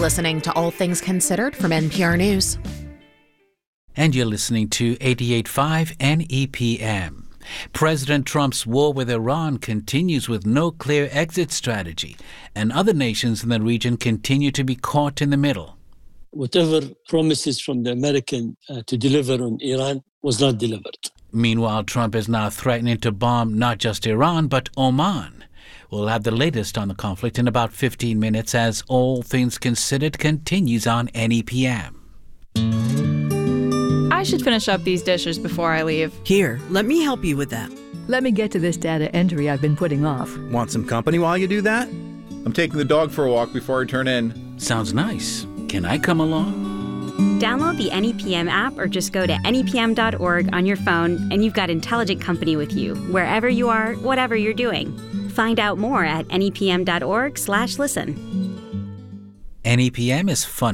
listening to All Things Considered from NPR News. And you're listening to 88.5 NEPM. President Trump's war with Iran continues with no clear exit strategy, and other nations in the region continue to be caught in the middle. Whatever promises from the American to deliver on Iran was not delivered. Meanwhile, Trump is now threatening to bomb not just Iran, but Oman. We'll have the latest on the conflict in about 15 minutes as All Things Considered continues on NEPM. I should finish up these dishes before I leave. Here, let me help you with that. Let me get to this data entry I've been putting off. Want some company while you do that? I'm taking the dog for a walk before I turn in. Sounds nice. Can I come along? Download the NEPM app or just go to nepm.org on your phone and you've got intelligent company with you, wherever you are, whatever you're doing. Find out more at nepm.org/listen. NEPM is fun.